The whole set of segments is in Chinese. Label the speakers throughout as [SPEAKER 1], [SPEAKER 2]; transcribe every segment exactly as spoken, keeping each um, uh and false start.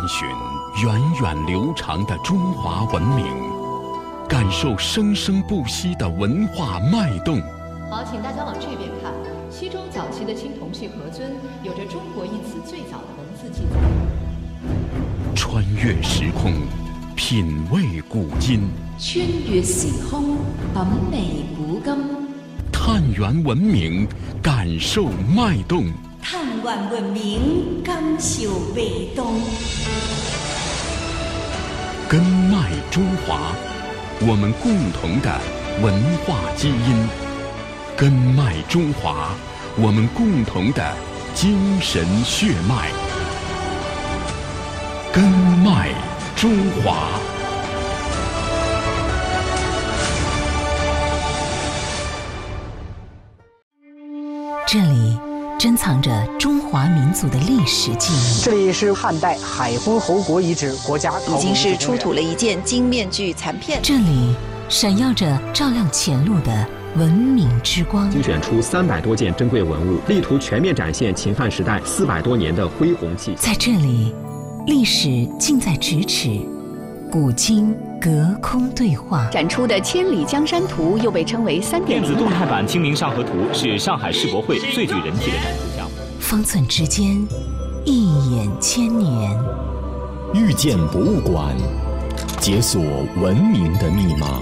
[SPEAKER 1] 寻源远流长的中华文明，感受生生不息的文化脉动。
[SPEAKER 2] 好，请大家往这边看。西周早期的青铜器盒尊有着中国一词最早的文字记载。
[SPEAKER 1] 穿越时空，品味古今。
[SPEAKER 3] 穿越時空，品味古今。
[SPEAKER 1] 探源文明，感受脉動。
[SPEAKER 3] 探源文明，感受脈動。
[SPEAKER 1] 根脉中華，我們共同的文化基因。根脉中華，我們共同的精神血脈。根脉中華。
[SPEAKER 4] 这里珍藏着中华民族的历史记忆。
[SPEAKER 5] 这里是汉代海昏侯国遗址国家考古
[SPEAKER 6] 已经是出土了一件金面具残片。
[SPEAKER 4] 这里闪耀着照亮前路的文明之光。
[SPEAKER 7] 精选出三百多件珍贵文物，力图全面展现秦汉时代四百多年的恢弘气。
[SPEAKER 4] 在这里，历史近在咫尺，古今隔空对话。
[SPEAKER 6] 展出的《千里江山图》又被称为三点零
[SPEAKER 8] 电子动态版《清明上河图》是上海世博会最具人气的展出项目。
[SPEAKER 4] 方寸之间，一眼千年。
[SPEAKER 9] 遇见博物馆，解锁文明的密码。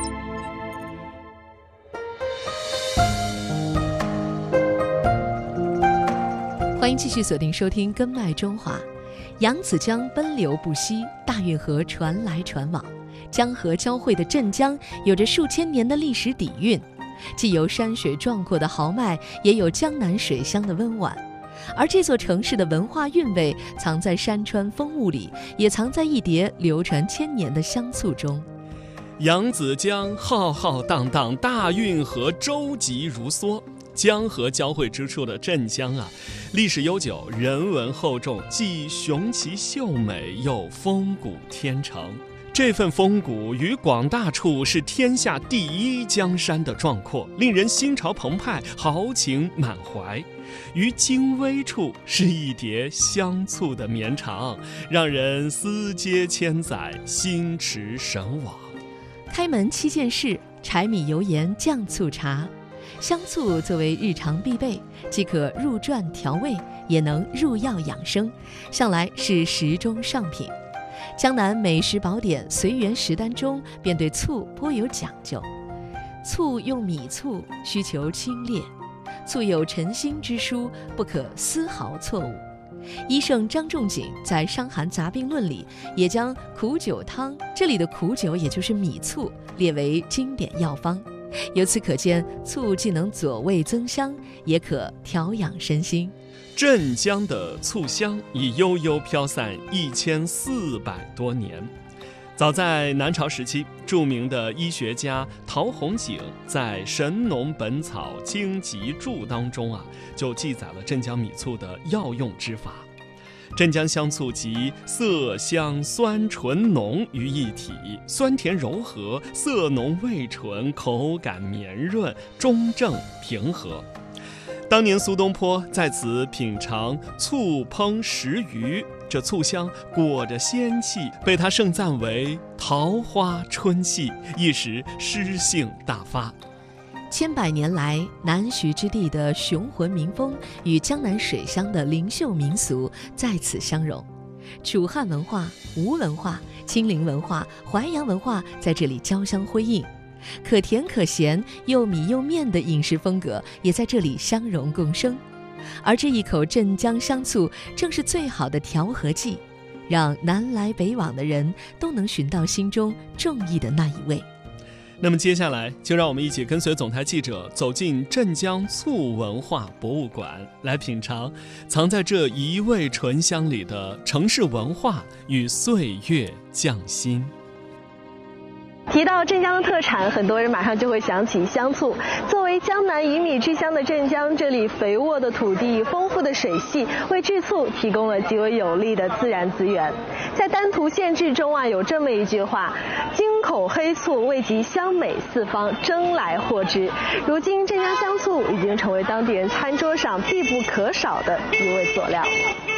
[SPEAKER 2] 欢迎继续锁定收听《根脉中华》。扬子江奔流不息，大运河传来传往，江河交汇的镇江有着数千年的历史底蕴，既有山水壮阔的豪迈，也有江南水乡的温婉。而这座城市的文化韵味藏在山川风物里，也藏在一叠流传千年的香醋中。
[SPEAKER 10] 扬子江浩浩荡荡，大运河舟楫如梭。江河交汇之处的镇江啊，历史悠久，人文厚重，既雄奇秀美，又风骨天成。这份风骨于广大处是天下第一江山的壮阔，令人心潮澎湃，豪情满怀；于精微处是一叠香醋的绵长，让人思接千载，心驰神往。
[SPEAKER 2] 开门七件事：柴米油盐酱醋茶。香醋作为日常必备，既可入馔调味，也能入药养生，向来是食中上品。江南美食宝典《随园食单》中便对醋颇有讲究。醋用米醋，需求清冽。醋有陈心之书，不可丝毫错误。医圣张仲景在《伤寒杂病论》里也将苦酒汤，这里的苦酒也就是米醋，列为经典药方。由此可见，醋既能佐味增香，也可调养身心。
[SPEAKER 10] 镇江的醋香已悠悠飘散一千四百多年。早在南朝时期，著名的医学家陶弘景在《神农本草经籍注》当中啊，就记载了镇江米醋的药用之法。镇江香醋集色香酸醇浓于一体，酸甜柔和，色浓味醇，口感绵润，中正平和。当年苏东坡在此品尝醋烹食鱼，这醋香裹着仙气，被他盛赞为桃花春系，一时诗兴大发。
[SPEAKER 2] 千百年来，南徐之地的雄浑民风与江南水乡的灵秀民俗在此相融，楚汉文化、吴文化、金陵文化、淮扬文化在这里交相辉映，可甜可咸、又米又面的饮食风格也在这里相融共生。而这一口镇江香醋正是最好的调和剂，让南来北往的人都能寻到心中中意的那一味。
[SPEAKER 10] 那么接下来就让我们一起跟随总台记者走进镇江醋文化博物馆，来品尝藏在这一味醇香里的城市文化与岁月匠心。
[SPEAKER 11] 提到镇江的特产，很多人马上就会想起香醋。作为江南以米之乡的镇江，这里肥沃的土地、丰富的水系，为制醋提供了极为有利的自然资源。在丹图县志中啊，有这么一句话：京口黑醋味极香美四方，争来获之。如今镇江香醋已经成为当地人餐桌上必不可少的一味佐料。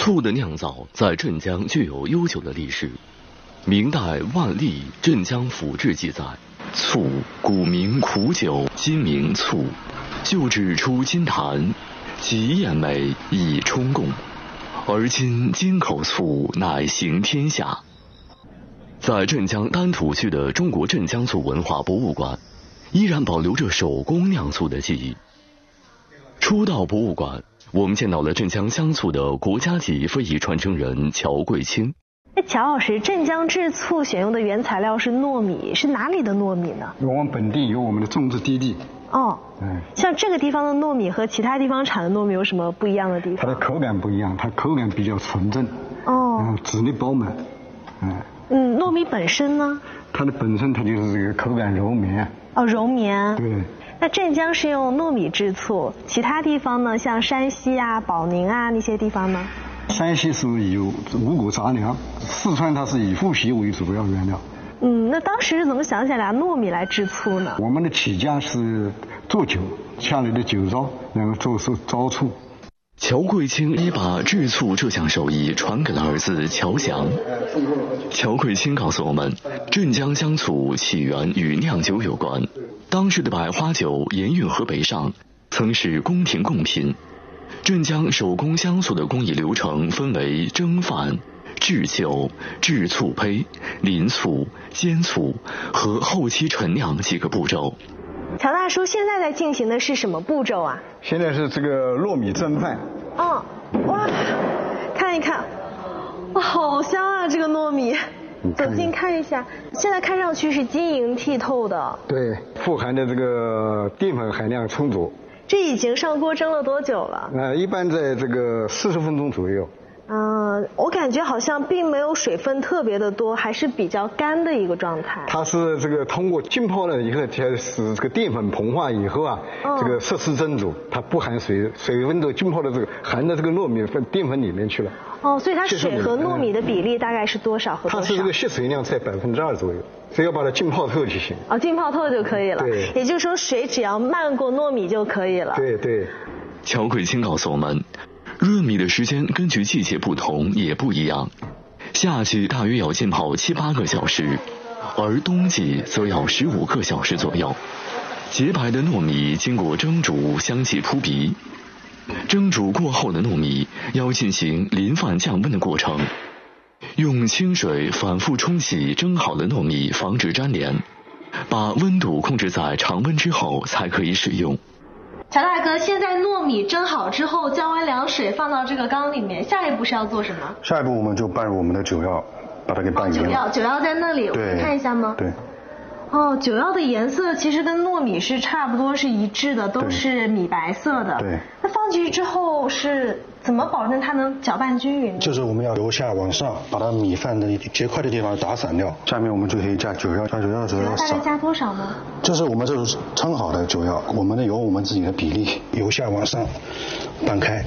[SPEAKER 12] 醋的酿造在镇江具有悠久的历史。明代万历《镇江府志》记载，醋古名苦酒，今名醋，旧制出金坛，极艳美，以充贡。而今金口醋乃行天下。在镇江丹徒区的中国镇江醋文化博物馆，依然保留着手工酿醋的技艺。初到博物馆，我们见到了镇江香醋的国家级非遗传承人乔桂清。
[SPEAKER 11] 哎，乔老师，镇江制醋选用的原材料是糯米，是哪里的糯米呢？
[SPEAKER 13] 我们本地有我们的种植基地。
[SPEAKER 11] 哦，嗯，像这个地方的糯米和其他地方产的糯米有什么不一样的地方？
[SPEAKER 13] 它的口感不一样，它口感比较纯正，
[SPEAKER 11] 哦，
[SPEAKER 13] 然后籽粒饱满，
[SPEAKER 11] 嗯。嗯，糯米本身呢？
[SPEAKER 13] 它的本身它就是这个口感柔绵。
[SPEAKER 11] 哦，柔绵。
[SPEAKER 13] 对。
[SPEAKER 11] 那镇江是用糯米制醋，其他地方呢，像山西啊、保宁啊那些地方呢？
[SPEAKER 13] 山西是以五谷杂粮，四川它是以麸皮为主要原料。
[SPEAKER 11] 嗯，那当时是怎么想起来糯米来制醋呢？
[SPEAKER 13] 我们的起家是做酒，下来的酒糟，然后做出糟醋。
[SPEAKER 12] 乔桂清也把制醋这项手艺传给了儿子乔祥。乔桂清告诉我们，镇江香醋起源与酿酒有关。当时的百花酒沿运河北上，曾是宫廷贡品。镇江手工香醋的工艺流程分为蒸饭、制酒、制醋胚、淋醋、煎醋和后期陈酿几个步骤。
[SPEAKER 11] 乔大叔，现在在进行的是什么步骤啊？
[SPEAKER 13] 现在是这个糯米蒸饭。
[SPEAKER 11] 哦，哇，看一看，哇，好香啊！这个糯米，走近看一下，现在看上去是晶莹剔透的。
[SPEAKER 13] 对，富含的这个淀粉含量充足。
[SPEAKER 11] 这已经上锅蒸了多久了？
[SPEAKER 13] 呃，一般在这个四十分钟左右。
[SPEAKER 11] 嗯、呃，我感觉好像并没有水分特别的多，还是比较干的一个状态。
[SPEAKER 13] 它是这个通过浸泡了以后，它使这个淀粉膨化以后啊，嗯、这个摄氏蒸煮，它不含水，水分都浸泡的这个含到这个糯米粉淀粉里面去了。
[SPEAKER 11] 哦，所以它水和糯米的比例大概是多少和多少？
[SPEAKER 13] 它是这个吸水量在百分之二左右，只要把它浸泡透就行。
[SPEAKER 11] 哦，浸泡透就可以了。
[SPEAKER 13] 对，
[SPEAKER 11] 也就是说水只要漫过糯米就可以了。
[SPEAKER 13] 对对。
[SPEAKER 12] 乔桂清告诉我们，润米的时间根据季节不同也不一样，夏季大约要浸泡七八个小时，而冬季则要十五个小时左右。洁白的糯米经过蒸煮，香气扑鼻。蒸煮过后的糯米要进行淋饭降温的过程，用清水反复冲洗蒸好的糯米，防止粘连，把温度控制在常温之后才可以使用。
[SPEAKER 11] 乔大哥，现在糯米蒸好之后，浇完凉水放到这个缸里面，下一步是要做什么？
[SPEAKER 14] 下一步我们就拌入我们的酒药，把它给拌匀了。
[SPEAKER 11] 酒药，酒药在那里，我们看一下吗？
[SPEAKER 14] 对。
[SPEAKER 11] 哦，酒药的颜色其实跟糯米是差不多是一致的，都是米白色的。
[SPEAKER 14] 对。
[SPEAKER 11] 那放进去之后是怎么保证它能搅拌均匀呢？
[SPEAKER 14] 就是我们要由下往上，把它米饭的结块的地方打散掉。下面我们就可以加酒药，加酒药的时候要
[SPEAKER 11] 大概加多少呢？
[SPEAKER 14] 这是我们这是称好的酒药，我们呢有我们自己的比例，由下往上拌开，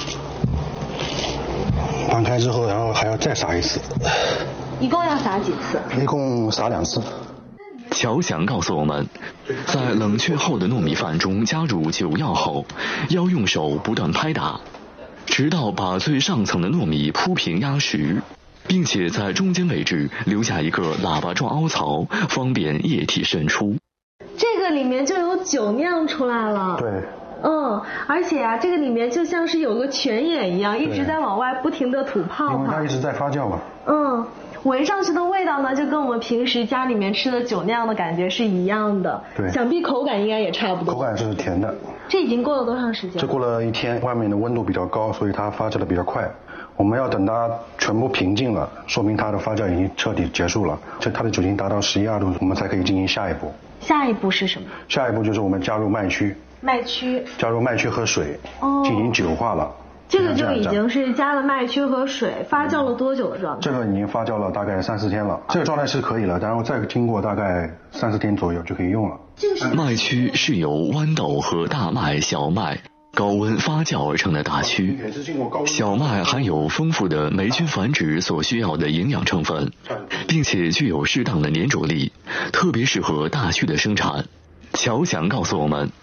[SPEAKER 14] 拌开之后，然后还要再撒一次。
[SPEAKER 11] 一共要撒几次？
[SPEAKER 14] 一共撒两次。
[SPEAKER 12] 乔祥告诉我们，在冷却后的糯米饭中加入酒药后，要用手不断拍打，直到把最上层的糯米铺平压实，并且在中间位置留下一个喇叭状凹槽，方便液体渗出。
[SPEAKER 11] 这个里面就有酒酿出来了。
[SPEAKER 14] 对。
[SPEAKER 11] 嗯，而且啊，这个里面就像是有个泉眼一样，一直在往外不停的吐泡泡。
[SPEAKER 14] 因为它一直在发酵嘛。
[SPEAKER 11] 嗯。闻上去的味道呢，就跟我们平时家里面吃的酒酿的感觉是一样的。
[SPEAKER 14] 对，
[SPEAKER 11] 想必口感应该也差不多。
[SPEAKER 14] 口感是甜的。
[SPEAKER 11] 这已经过了多长时间？
[SPEAKER 14] 这过了一天，外面的温度比较高，所以它发酵的比较快。我们要等它全部平静了，说明它的发酵已经彻底结束了。这它的酒精达到十一二度，我们才可以进行下一步。
[SPEAKER 11] 下一步是什么？
[SPEAKER 14] 下一步就是我们加入麦曲。
[SPEAKER 11] 麦曲。
[SPEAKER 14] 加入麦曲和水，哦，进行酒化了。
[SPEAKER 11] 这个就已经是加了麦曲和水，发酵了多久的状态？
[SPEAKER 14] 这个已经发酵了大概三四天了，这个状态是可以了，然后再经过大概三四天左右就可以用了。
[SPEAKER 12] 麦曲是由豌豆和大麦、小麦高温发酵而成的大曲。小麦含有丰富的霉菌繁殖所需要的营养成分，并且具有适当的粘着力，特别适合大曲的生产。乔祥告诉我们，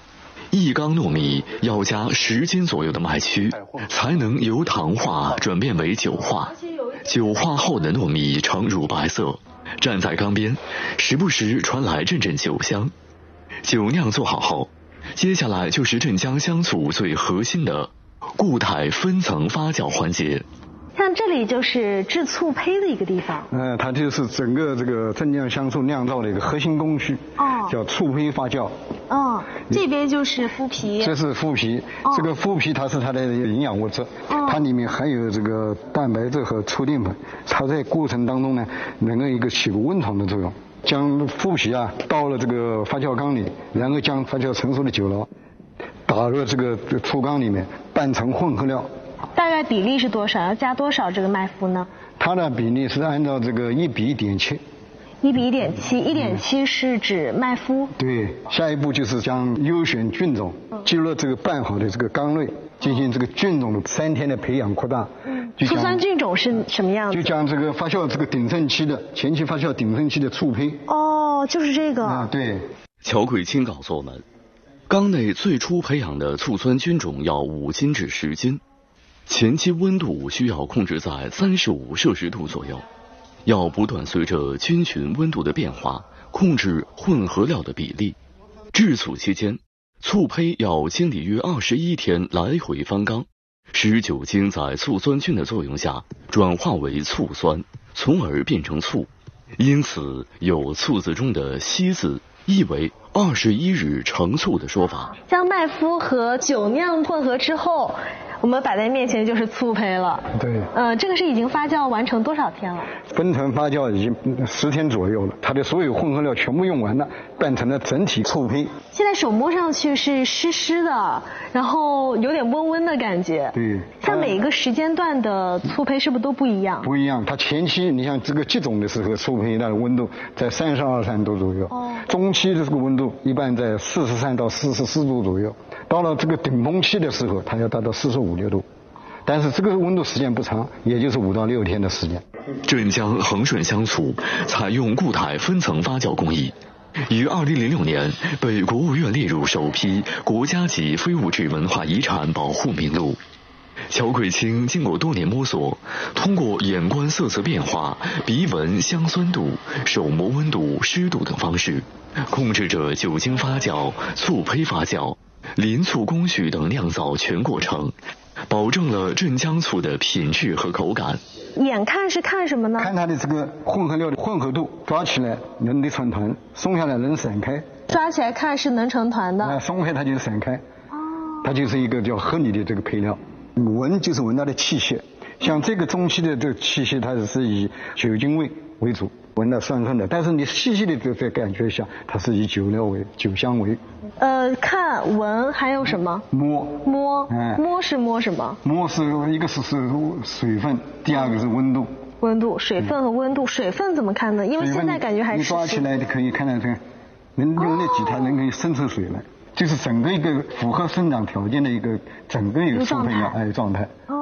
[SPEAKER 12] 一缸糯米要加十斤左右的麦曲，才能由糖化转变为酒化。酒化后的糯米呈乳白色，站在缸边，时不时传来阵阵酒香。酒酿做好后，接下来就是镇江香醋最核心的固态分层发酵环节。
[SPEAKER 11] 像这里就是制醋胚的一个地方，
[SPEAKER 13] 呃，它就是整个这个镇江香醋酿造的一个核心工序，哦，叫醋胚发酵。
[SPEAKER 11] 哦，这边就是麸皮，
[SPEAKER 13] 这是麸皮，哦、这个麸皮它是它的营养物质，哦、它里面含有这个蛋白质和醋淀粉，它在过程当中呢，能够一个起个温床的作用。将麸皮啊倒了这个发酵缸里，然后将发酵成熟的酒醪打入这个醋缸里面，拌成混合料。
[SPEAKER 11] 大概比例是多少？要加多少这个麦麸呢？
[SPEAKER 13] 它的比例是按照这个一比一点七。
[SPEAKER 11] 一比一点七，一点七是指麦麸。
[SPEAKER 13] 对，下一步就是将优选菌种进入这个拌好的这个缸内，进行这个菌种的三天的培养扩大。
[SPEAKER 11] 嗯，醋酸菌种是什么样子？
[SPEAKER 13] 就将这个发酵这个鼎盛期的前期发酵鼎盛期的醋胚。
[SPEAKER 11] 哦，就是这个。
[SPEAKER 13] 啊，对。
[SPEAKER 12] 乔桂清告诉我们，缸内最初培养的醋酸菌种要五斤至十斤。前期温度需要控制在三十五摄氏度左右，要不断随着菌群温度的变化控制混合料的比例。制醋期间，醋胚要经历约二十一天来回翻缸，使酒精在醋酸菌的作用下转化为醋酸，从而变成醋。因此有醋字中的稀字，意为二十一日成醋的说法。
[SPEAKER 11] 将麦麸和酒酿混合之后，我们摆在面前就是醋胚了。
[SPEAKER 13] 对。
[SPEAKER 11] 呃，这个是已经发酵完成多少天了？
[SPEAKER 13] 分层发酵已经十天左右了，它的所有混合料全部用完了，拌成了整体醋胚。
[SPEAKER 11] 现在手摸上去是湿湿的，然后有点温温的感觉。
[SPEAKER 13] 对。
[SPEAKER 11] 像每一个时间段的醋胚是不是都不一样？
[SPEAKER 13] 不一样，它前期你像这个集种的时候，醋胚它的温度在三十二三度左右。哦。中期的这个温度一般在四十三到四十四度左右。到了这个顶峰期的时候，它要达到四十五六度，但是这个温度时间不长，也就是五到六天的时间。
[SPEAKER 12] 镇江恒顺香醋采用固态分层发酵工艺，于二零零六年被国务院列入首批国家级非物质文化遗产保护名录。乔桂清经过多年摸索，通过眼观色泽变化、鼻闻香酸度、手摸温度、湿度等方式，控制着酒精发酵、醋胚发酵、临醋工序等酿造全过程，保证了镇江醋的品质和口感。
[SPEAKER 11] 眼看是看什么呢？
[SPEAKER 13] 看它的这个混合料的混合度，抓起来能得成团，松下来能散开。
[SPEAKER 11] 抓起来看是能成团的，
[SPEAKER 13] 那松开它就散开。哦，它就是一个叫合理的这个配料。闻就是闻它的气息，像这个中期的这个气息，它是以酒精味为主，闻到酸酸的，但是你细细的这这感觉一下，它是以酒料为酒香为。
[SPEAKER 11] 呃，看闻还有什么？
[SPEAKER 13] 摸
[SPEAKER 11] 摸，哎，摸是摸什么？
[SPEAKER 13] 摸是一个是是水分，第二个是温度。
[SPEAKER 11] 温度，水分和温度，水分怎么看呢？因为现在感觉还是
[SPEAKER 13] 你抓起来可以看到这个，能用那几台能可以渗出水来。就是整个一个符合生长条件的一个整个一个醋胚的哎状态。哦，